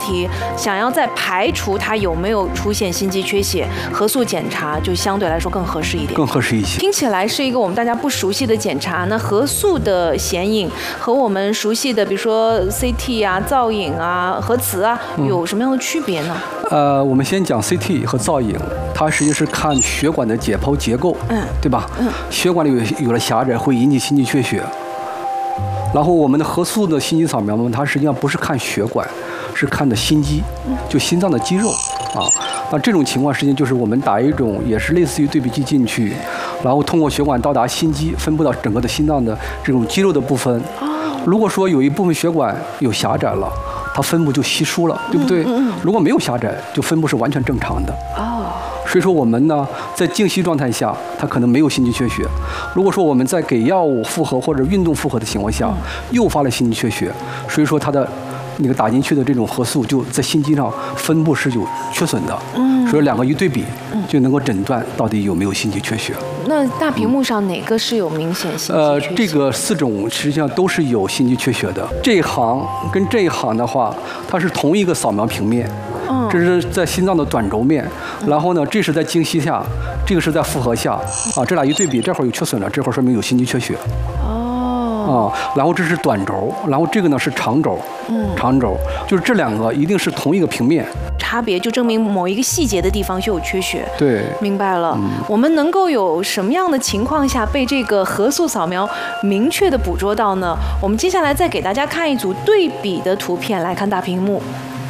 题，想要再排除它有没有出现心肌缺血，核素检查就相对来说更合适一点。 更合适一些。 听起来是一个我们大家不熟悉的检查。那核素的显影和我们熟悉的，比如说 CT 啊、造影啊、核磁啊，有什么样的区别呢？ 我们先讲 CT 和造影，它实际是看血管的解剖结构，对吧？血管里有了狭窄会引起心肌缺血。然后我们的核素的心肌扫描它实际上不是看血管，是看的心肌，就心脏的肌肉啊。那这种情况实际上就是我们打一种也是类似于对比剂进去，然后通过血管到达心肌，分布到整个的心脏的这种肌肉的部分。如果说有一部分血管有狭窄了，它分布就稀疏了，对不对？如果没有狭窄，就分布是完全正常的。所以说我们呢，在静息状态下，它可能没有心肌缺血。如果说我们在给药物负荷或者运动负荷的情况下，诱发了心肌缺血，所以说它的那个打进去的这种核素就在心肌上分布是有缺损的。所以两个一对比，就能够诊断到底有没有心肌缺血。 那大屏幕上哪个是有明显心肌缺血？ 这个4种实际上都是有心肌缺血的。这一行跟这一行的话，它是同一个扫描平面。这是在心脏的短轴面，然后呢，这是在静息下，这个是在负荷下，这俩一对比，这会儿有缺损了，这会儿说明有心肌缺血。然后这是短轴，然后这个呢是长轴，长轴就是这两个一定是同一个平面。 差别就证明某一个细节的地方就有缺血。 对， 明白了。我们能够有什么样的情况下被这个核素扫描明确的捕捉到呢？我们接下来再给大家看一组对比的图片，来看大屏幕。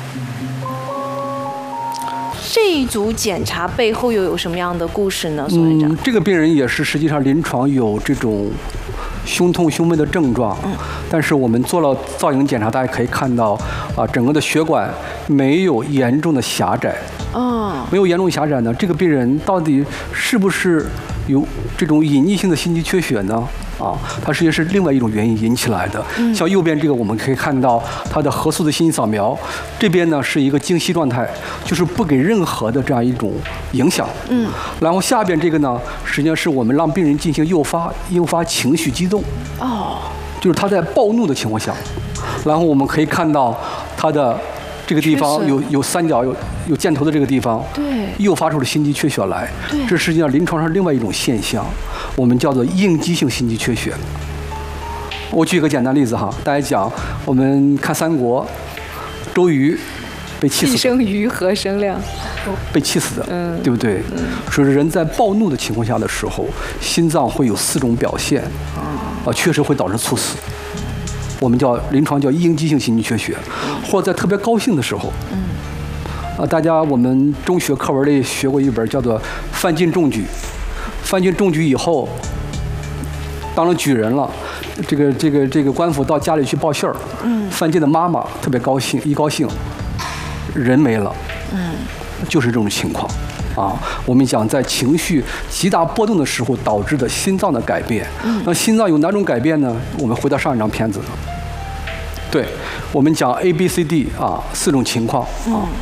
这一组检查背后又有什么样的故事呢？宋院长， 这个病人也是实际上临床有这种胸痛、胸闷的症状，但是我们做了造影检查，大家可以看到整个的血管没有严重的狭窄。没有严重狭窄呢，这个病人到底是不是有这种隐匿性的心肌缺血呢？它实际是另外一种原因引起来的。像右边这个，我们可以看到它的核素的心肌扫描，这边呢是一个静息状态，就是不给任何的这样一种影响。然后下边这个呢，实际上是我们让病人进行诱发情绪激动。就是他在暴怒的情况下，然后我们可以看到他的这个地方有三角有箭头的这个地方，诱发出了心肌缺血来。这实际上临床上另外一种现象，我们叫做应激性心肌缺血。我举一个简单例子哈，大家讲，我们看三国，周瑜被气死， 既生瑜何生亮， 被气死的，对不对？所以人在暴怒的情况下的时候，心脏会有4种表现，确实会导致猝死。我们临床叫应激性心肌缺血，或者在特别高兴的时候，大家我们中学课文里学过一本叫做《范进中举》，范进中举以后当了举人了，这个官府到家里去报信儿，范进的妈妈特别高兴，一高兴人没了，就是这种情况。我们讲在情绪极大波动的时候导致的心脏的改变。那心脏有哪种改变呢？我们回到上一张片子，对，我们讲 A、B、C、D 4种情况。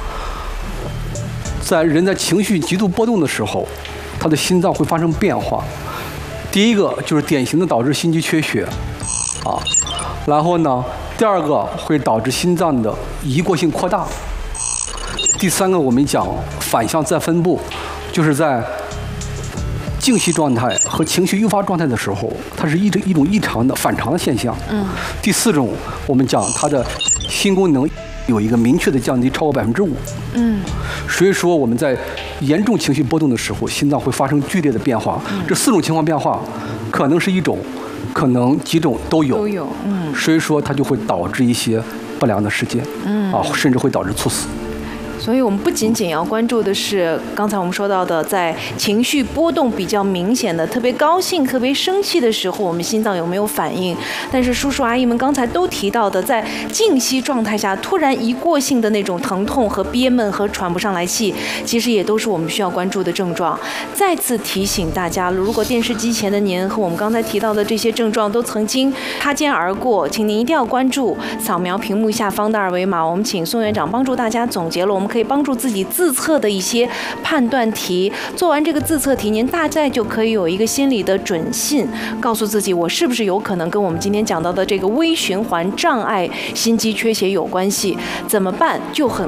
在人在情绪极度波动的时候，他的心脏会发生变化。第一个就是典型的导致心肌缺血，然后呢，第二个会导致心脏的移过性扩大。第三个我们讲反向再分布，就是在静息状态和情绪诱发状态的时候，它是一种异常的反常的现象。第4种我们讲它的心功能有一个明确的降低，超过5%。所以说我们在严重情绪波动的时候，心脏会发生剧烈的变化。这4种情况变化，可能是一种，可能几种都有。所以说它就会导致一些不良的事件，甚至会导致猝死。 所以我们不仅仅要关注的是刚才我们说到的，在情绪波动比较明显的、特别高兴、特别生气的时候，我们心脏有没有反应？但是叔叔阿姨们刚才都提到的，在静息状态下突然一过性的那种疼痛和憋闷和喘不上来气，其实也都是我们需要关注的症状。再次提醒大家，如果电视机前的您和我们刚才提到的这些症状都曾经擦肩而过，请您一定要关注，扫描屏幕下方的2维码。我们请宋院长帮助大家总结了，我们可以帮助自己自测的一些判断题。做完这个自测题，您大概就可以有一个心理的准信，告诉自己我是不是有可能跟我们今天讲到的这个微循环障碍心肌缺血有关系。怎么办？就很